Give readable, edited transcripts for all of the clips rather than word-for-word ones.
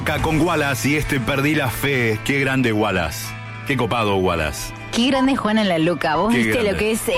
Acá con Wallace y Perdí la Fe. Qué grande Wallace. Qué copado Wallace. Qué grande Juana la Loca. ¿Vos viste grande. lo que es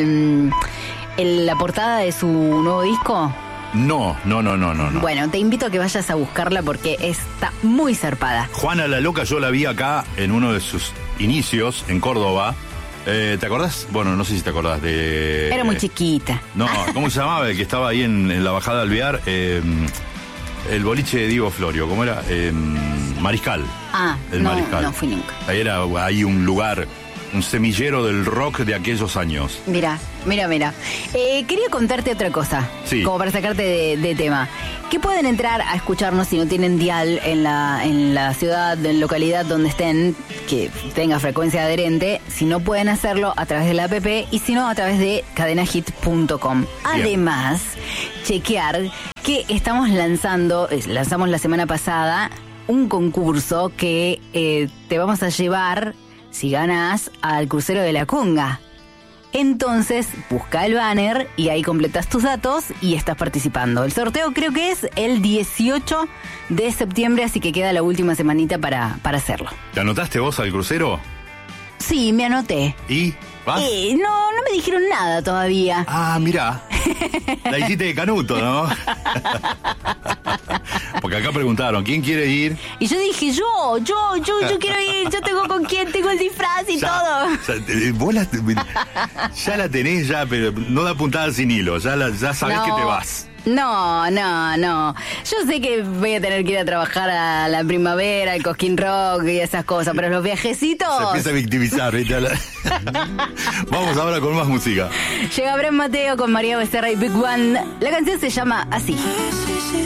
la portada de su nuevo disco? No. Bueno, te invito a que vayas a buscarla porque está muy zarpada. Juana la Loca yo la vi acá en uno de sus inicios en Córdoba. ¿Te acordás? Bueno, no sé si te acordás de... Era muy chiquita. No, ¿cómo se llamaba? El que estaba ahí en la bajada de Alvear. El boliche de Diego Florio. ¿Cómo era? Mariscal. El no, Mariscal. no fui nunca. Ahí era ahí un lugar, un semillero del rock de aquellos años. Mira. Quería contarte otra cosa. Sí. Como para sacarte de tema. Que pueden entrar a escucharnos si no tienen dial en la ciudad, en localidad donde estén, que tenga frecuencia adherente. Si no, pueden hacerlo a través de la app y si no, a través de cadenahit.com. Además, chequear que lanzamos la semana pasada un concurso que te vamos a llevar, si ganas, al crucero de la Conga. Entonces, busca el banner y ahí completas tus datos y estás participando. El sorteo creo que es el 18 de septiembre, así que queda la última semanita para hacerlo. ¿Te anotaste vos al crucero? Sí, me anoté. ¿Y? ¿Vas? No me dijeron nada todavía. Mirá. La hiciste de Canuto, ¿no? Porque acá preguntaron, ¿quién quiere ir? Y yo dije, yo quiero ir, yo tengo con quién, tengo el disfraz y todo. Vos ya la tenés ya, pero no da puntada sin hilo, ya sabés que te vas. No. Yo sé que voy a tener que ir a trabajar a la primavera, al Cosquín Rock y esas cosas, pero los viajecitos... Se empieza a victimizar, ¿viste? Vamos ahora con más música. Llega Bren Mateo con María Becerra y Big One. La canción se llama así.